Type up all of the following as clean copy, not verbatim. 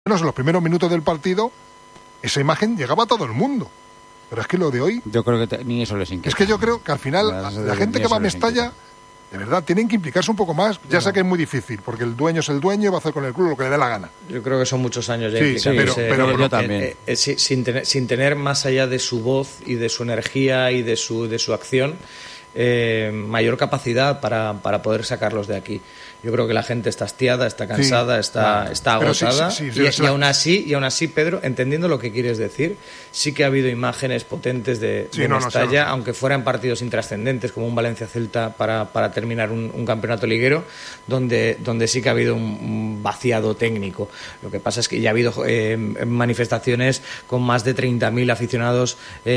menos en los primeros minutos del partido, esa imagen llegaba a todo el mundo. Pero es que lo de hoy... Yo creo que ni eso les inquieta. Es que yo creo que al final la gente que va a Mestalla, de verdad, tienen que implicarse un poco más. Ya sé que es muy difícil, porque el dueño es el dueño y va a hacer con el club lo que le dé la gana. Yo creo que son muchos años ya implicándose. Pero yo también. Sin tener más allá de su voz y de su energía y de su acción, mayor capacidad para poder sacarlos de aquí. Yo creo que la gente está hastiada, está cansada, está agotada. Y aún así, Pedro, entendiendo lo que quieres decir, sí que ha habido imágenes potentes de Mestalla, aunque fueran partidos intrascendentes, como un Valencia-Celta para terminar un campeonato liguero, donde sí que ha habido un vaciado técnico. Lo que pasa es que ya ha habido manifestaciones con más de 30.000 aficionados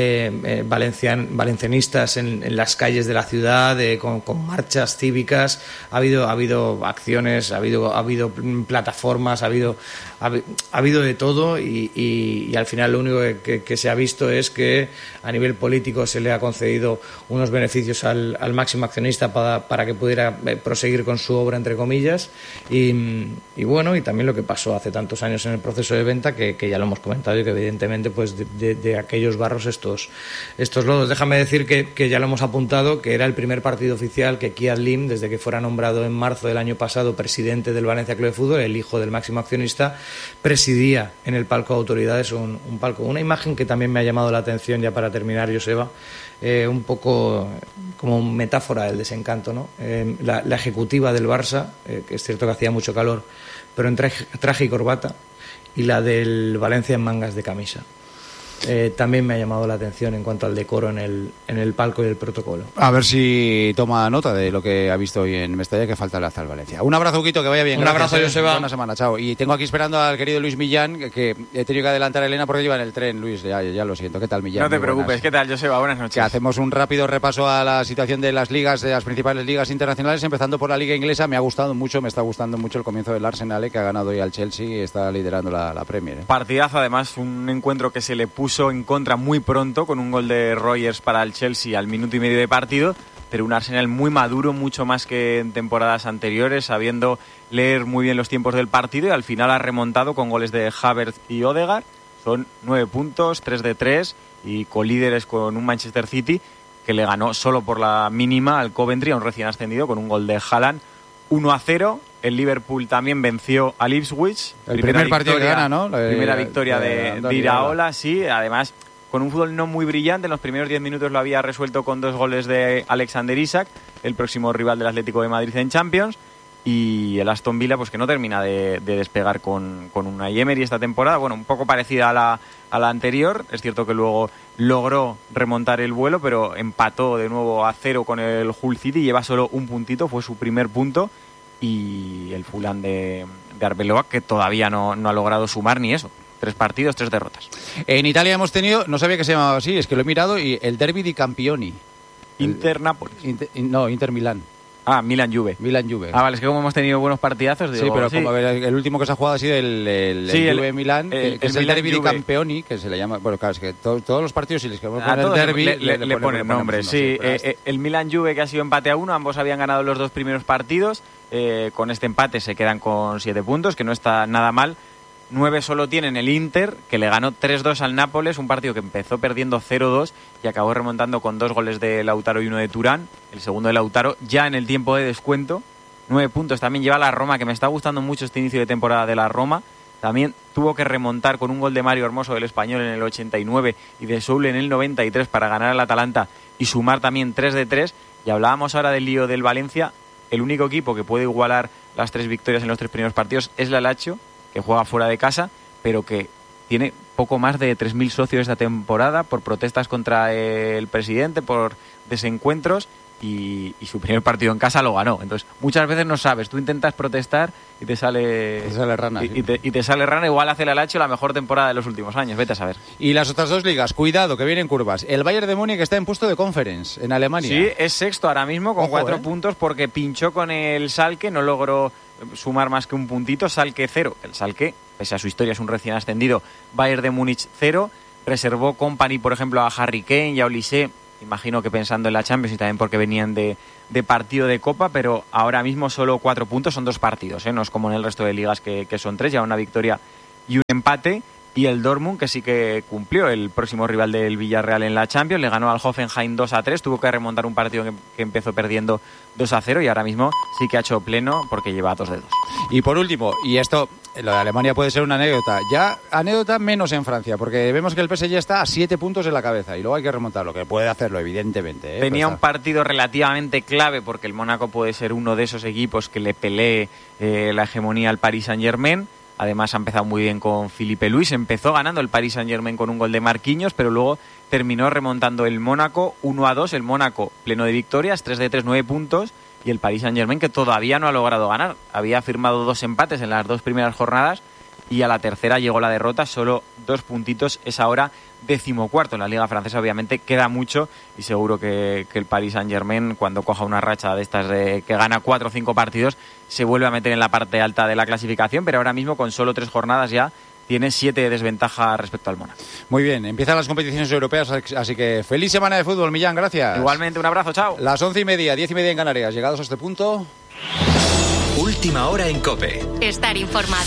valencianistas en las calles de la ciudad, con marchas cívicas. Ha habido acciones, ha habido plataformas, ha habido de todo y al final lo único que se ha visto es que a nivel político se le ha concedido unos beneficios al máximo accionista para que pudiera proseguir con su obra, entre comillas, y bueno, y también lo que pasó hace tantos años en el proceso de venta, que ya lo hemos comentado, y que evidentemente pues de aquellos barros estos lodos. Déjame decir que ya lo hemos apuntado, que era el primer partido oficial que Kiad Lim, desde que fuera nombrado en marzo del año pasado presidente del Valencia Club de Fútbol, el hijo del máximo accionista, presidía en el palco de autoridades un palco. Una imagen que también me ha llamado la atención, ya para terminar, Joseba, un poco como metáfora del desencanto, ¿no? La ejecutiva del Barça, que es cierto que hacía mucho calor, pero en traje y corbata, y la del Valencia en mangas de camisa. También me ha llamado la atención en cuanto al decoro en el palco y el protocolo. A ver si toma nota de lo que ha visto hoy en Mestalla, que falta el Azal Valencia. Un abrazo, Quito, que vaya bien. Un abrazo, Joseba. Buena semana, chao. Y tengo aquí esperando al querido Luis Millán, que he tenido que adelantar a Elena porque lleva en el tren. Luis, ya lo siento. ¿Qué tal, Millán? No te preocupes. ¿Qué tal, Joseba? Buenas noches. Que hacemos un rápido repaso a la situación de las ligas, de las principales ligas internacionales, empezando por la liga inglesa. Me está gustando mucho el comienzo del Arsenal, que ha ganado hoy al Chelsea y está liderando la Premier. Partidazo, además, un encuentro que se le puso en contra muy pronto, con un gol de Rogers para el Chelsea al minuto y medio de partido, pero un Arsenal muy maduro, mucho más que en temporadas anteriores, sabiendo leer muy bien los tiempos del partido, y al final ha remontado con goles de Havertz y Odegaard. Son 9 puntos, 3 de 3, y colíderes con un Manchester City que le ganó solo por la mínima al Coventry, a un recién ascendido, con un gol de Haaland. 1-0. El Liverpool también venció al Ipswich. El primer partido que gana, ¿no? Primera victoria de Iraola, sí. Además, con un fútbol no muy brillante. En los primeros 10 minutos lo había resuelto con 2 goles de Alexander Isak, el próximo rival del Atlético de Madrid en Champions. Y el Aston Villa, pues que no termina de despegar con Unai Emery esta temporada. Bueno, un poco parecida a la anterior. Es cierto que luego logró remontar el vuelo, pero empató de nuevo a 0 con el Hull City. Lleva solo un puntito, fue su primer punto. Y el Fulham de Arbeloa, que todavía no ha logrado sumar ni eso. 3 partidos, 3 derrotas. En Italia hemos tenido, no sabía que se llamaba así, es que lo he mirado, y el Derby di Campioni. Inter-Nápoles. Inter Milán. Ah, Milan-Juve. Milan-Juve. Ah, vale, es que como hemos tenido buenos partidazos... Sí, pero como el último que se ha jugado ha sido el Juve-Milán, que es el Derby di Campioni, que se le llama... Bueno, claro, es que todos los partidos, si les queremos poner Derby... Le ponen nombre, sí. El Milan-Juve, que ha sido empate a 1, ambos habían ganado los 2 primeros partidos. Con este empate se quedan con 7 puntos, que no está nada mal. 9 solo tienen el Inter, que le ganó 3-2 al Nápoles, un partido que empezó perdiendo 0-2 y acabó remontando con 2 goles de Lautaro y 1 de Turán, el segundo de Lautaro, ya en el tiempo de descuento. 9 puntos también lleva la Roma, que me está gustando mucho este inicio de temporada de la Roma. También tuvo que remontar con un gol de Mario Hermoso del Español en el 89 y de Soule en el 93 para ganar al Atalanta y sumar también 3 de 3. Y hablábamos ahora del lío del Valencia. El único equipo que puede igualar las 3 victorias en los 3 primeros partidos es la Lazio, que juega fuera de casa, pero que tiene poco más de 3.000 socios esta temporada por protestas contra el presidente, por desencuentros, y su primer partido en casa lo ganó. Entonces, muchas veces no sabes, tú intentas protestar y te sale rana. Y te sale rana. Igual hace la Lazio la mejor temporada de los últimos años, vete a saber. Y las otras 2 ligas, cuidado, que vienen curvas. El Bayern de Múnich está en puesto de Conference en Alemania. Sí, es sexto ahora mismo con 4 puntos, porque pinchó con el Schalke, no logró sumar más que un puntito. Schalke 0. El Schalke, pese a su historia, es un recién ascendido. Bayern de Múnich 0. Reservó Kompany, por ejemplo, a Harry Kane y a Olise, imagino que pensando en la Champions y también porque venían de partido de Copa, pero ahora mismo solo 4 puntos, son 2 partidos, no es como en el resto de ligas que son 3, ya una victoria y un empate. Y el Dortmund, que sí que cumplió, el próximo rival del Villarreal en la Champions, le ganó al Hoffenheim 2-3, tuvo que remontar un partido que empezó perdiendo 2-0 y ahora mismo sí que ha hecho pleno porque lleva 2 de 2. Y por último, y esto, lo de Alemania puede ser una anécdota, ya anécdota menos en Francia, porque vemos que el PSG está a 7 puntos en la cabeza y luego hay que remontarlo, que puede hacerlo evidentemente. Tenía un partido relativamente clave porque el Mónaco puede ser uno de esos equipos que le pelee la hegemonía al Paris Saint-Germain. Además ha empezado muy bien con Philippe Luis, empezó ganando el Paris Saint-Germain con un gol de Marquinhos, pero luego terminó remontando el Mónaco 1-2, el Mónaco pleno de victorias, 3 de 3, 9 puntos, y el Paris Saint-Germain que todavía no ha logrado ganar. Había firmado 2 empates en las 2 primeras jornadas y a la tercera llegó la derrota, solo 2 puntitos, es ahora 14º en la Liga Francesa. Obviamente queda mucho y seguro que el Paris Saint-Germain, cuando coja una racha de estas que gana 4 o 5 partidos, se vuelve a meter en la parte alta de la clasificación, pero ahora mismo con solo 3 jornadas ya tiene 7 de desventaja respecto al Mónaco. Muy bien, empiezan las competiciones europeas, así que feliz semana de fútbol, Millán, gracias. Igualmente, un abrazo, chao. Las 11:30, 10:30 en Canarias, llegados a este punto. Última hora en COPE. Estar informado.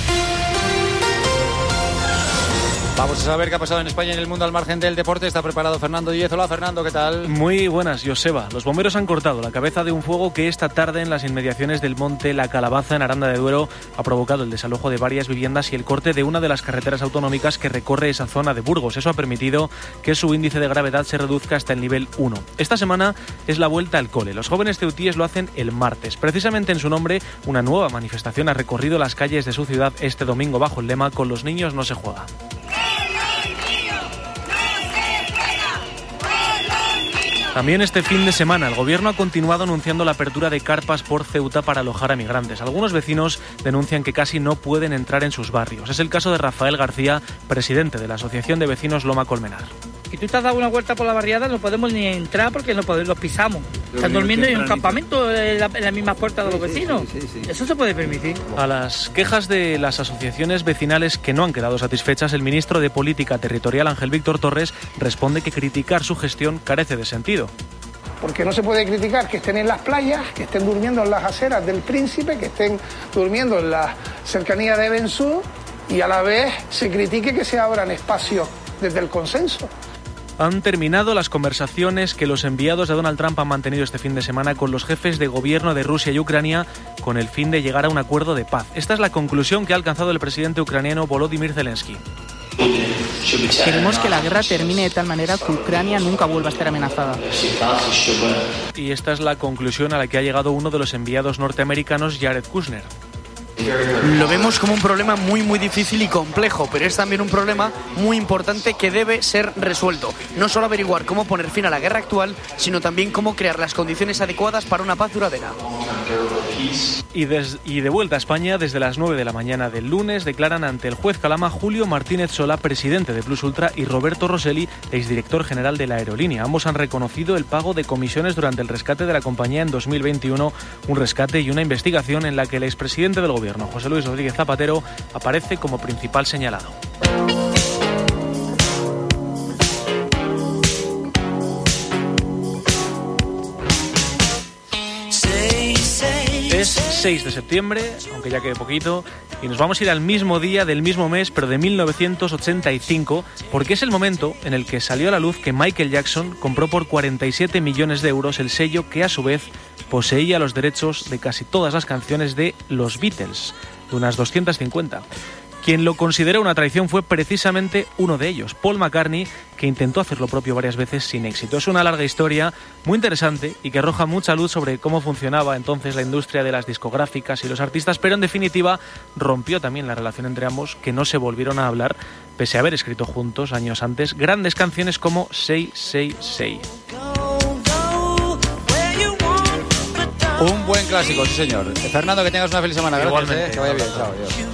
Vamos a saber qué ha pasado en España y en el mundo al margen del deporte. Está preparado Fernando Díez. Hola, Fernando, ¿qué tal? Muy buenas, Joseba. Los bomberos han cortado la cabeza de un fuego que esta tarde en las inmediaciones del monte La Calabaza, en Aranda de Duero, ha provocado el desalojo de varias viviendas y el corte de una de las carreteras autonómicas que recorre esa zona de Burgos. Eso ha permitido que su índice de gravedad se reduzca hasta el nivel 1. Esta semana es la vuelta al cole. Los jóvenes ceutíes lo hacen el martes. Precisamente en su nombre, una nueva manifestación ha recorrido las calles de su ciudad este domingo bajo el lema "Con los niños no se juega". También este fin de semana el Gobierno ha continuado anunciando la apertura de carpas por Ceuta para alojar a migrantes. Algunos vecinos denuncian que casi no pueden entrar en sus barrios. Es el caso de Rafael García, presidente de la Asociación de Vecinos Loma Colmenar. Si tú te has dado una vuelta por la barriada, no podemos ni entrar porque los pisamos. Están durmiendo en un campamento en la misma puerta de los vecinos. Sí. Eso se puede permitir. A las quejas de las asociaciones vecinales que no han quedado satisfechas, el ministro de Política Territorial, Ángel Víctor Torres, responde que criticar su gestión carece de sentido. Porque no se puede criticar que estén en las playas, que estén durmiendo en las aceras del Príncipe, que estén durmiendo en la cercanía de Bensú y a la vez se critique que se abran espacios desde el consenso. Han terminado las conversaciones que los enviados de Donald Trump han mantenido este fin de semana con los jefes de gobierno de Rusia y Ucrania con el fin de llegar a un acuerdo de paz. Esta es la conclusión que ha alcanzado el presidente ucraniano Volodymyr Zelensky. Queremos que la guerra termine de tal manera que Ucrania nunca vuelva a estar amenazada. Y esta es la conclusión a la que ha llegado uno de los enviados norteamericanos, Jared Kushner. Lo vemos como un problema muy difícil y complejo, pero es también un problema muy importante que debe ser resuelto. No solo averiguar cómo poner fin a la guerra actual, sino también cómo crear las condiciones adecuadas para una paz duradera. Y de vuelta a España, desde las 9 de la mañana del lunes, declaran ante el juez Calama Julio Martínez Solá, presidente de Plus Ultra, y Roberto Rosselli, exdirector general de la aerolínea. Ambos han reconocido el pago de comisiones durante el rescate de la compañía en 2021, un rescate y una investigación en la que el expresidente del gobierno, José Luis Rodríguez Zapatero, aparece como principal señalado. Es 6 de septiembre, aunque ya quede poquito, y nos vamos a ir al mismo día del mismo mes, pero de 1985, porque es el momento en el que salió a la luz que Michael Jackson compró por 47 millones de euros el sello que a su vez poseía los derechos de casi todas las canciones de los Beatles, de unas 250. Quien lo considera una traición fue precisamente uno de ellos, Paul McCartney, que intentó hacer lo propio varias veces sin éxito. Es una larga historia muy interesante y que arroja mucha luz sobre cómo funcionaba entonces la industria de las discográficas y los artistas, pero en definitiva rompió también la relación entre ambos, que no se volvieron a hablar, pese a haber escrito juntos años antes grandes canciones como Say, Say, Say. Un buen clásico, sí señor. Fernando, que tengas una feliz semana. Gracias, que vaya bien. Chao, adiós.